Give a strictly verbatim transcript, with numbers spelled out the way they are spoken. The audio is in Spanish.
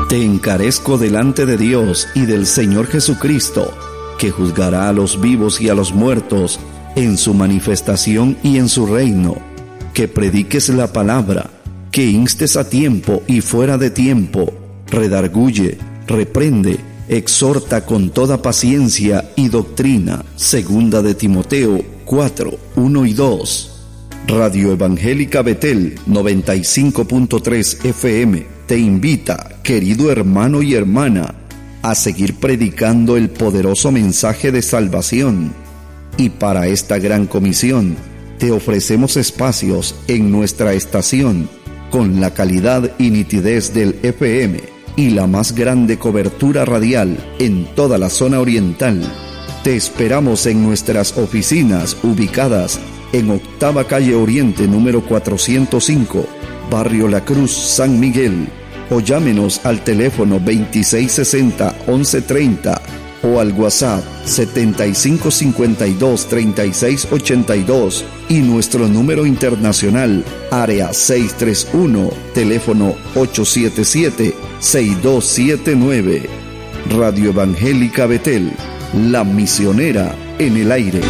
Te encarezco delante de Dios y del Señor Jesucristo, que juzgará a los vivos y a los muertos en su manifestación y en su reino, que prediques la palabra, que instes a tiempo y fuera de tiempo, redarguye, reprende, exhorta con toda paciencia y doctrina. Segunda de Timoteo cuatro, uno y dos. Radio Evangélica Betel noventa y cinco punto tres F M te invita, querido hermano y hermana, a seguir predicando el poderoso mensaje de salvación. Y para esta gran comisión, te ofrecemos espacios en nuestra estación con la calidad y nitidez del F M y la más grande cobertura radial en toda la zona oriental. Te esperamos en nuestras oficinas ubicadas en Octava Calle Oriente número cuatrocientos cinco, Barrio La Cruz, San Miguel, o llámenos al teléfono veintiséis sesenta, once treinta o al WhatsApp setenta y cinco cincuenta y dos, treinta y seis ochenta y dos y nuestro número internacional área seiscientos treinta y uno, teléfono ocho siete siete, seis dos siete nueve. Radio Evangélica Betel, la misionera en el aire.